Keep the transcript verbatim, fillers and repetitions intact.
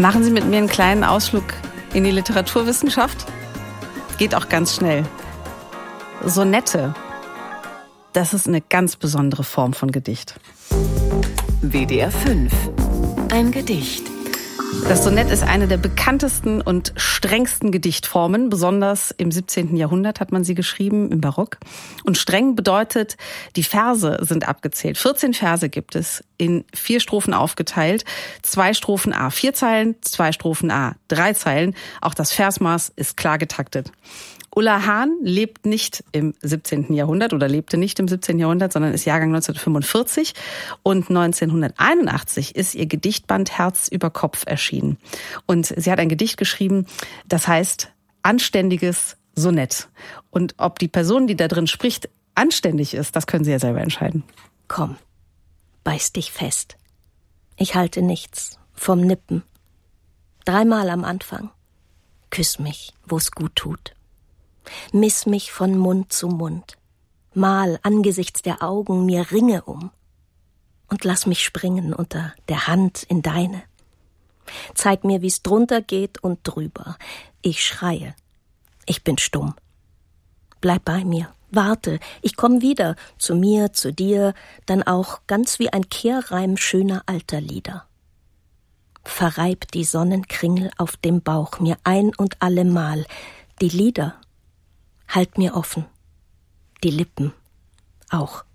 Machen Sie mit mir einen kleinen Ausflug in die Literaturwissenschaft? Geht auch ganz schnell. Sonette, das ist eine ganz besondere Form von Gedicht. W D R fünf. Ein Gedicht. Das Sonett ist eine der bekanntesten und strengsten Gedichtformen. Besonders im siebzehnten Jahrhundert hat man sie geschrieben, im Barock. Und streng bedeutet, die Verse sind abgezählt. vierzehn Verse gibt es, in vier Strophen aufgeteilt. Zwei Strophen A vier Zeilen, zwei Strophen A drei Zeilen. Auch das Versmaß ist klar getaktet. Ulla Hahn lebt nicht im siebzehnten Jahrhundert oder lebte nicht im siebzehnten Jahrhundert, sondern ist Jahrgang neunzehnhundertfünfundvierzig und neunzehnhunderteinundachtzig ist ihr Gedichtband Herz über Kopf erschienen. Und sie hat ein Gedicht geschrieben, das heißt Anständiges Sonett. Und ob die Person, die da drin spricht, anständig ist, das können Sie ja selber entscheiden. Komm, beiß dich fest. Ich halte nichts vom Nippen. Dreimal am Anfang. Küss mich, wo's gut tut. Miss mich von Mund zu Mund, mal angesichts der Augen mir Ringe um und lass mich springen unter der Hand in deine. Zeig mir, wie's drunter geht und drüber. Ich schreie, ich bin stumm. Bleib bei mir, warte, ich komm wieder, zu mir, zu dir, dann auch ganz wie ein Kehrreim schöner alter Lieder. Verreib die Sonnenkringel auf dem Bauch mir ein und allemal, die Lieder halt mir offen, die Lippen auch.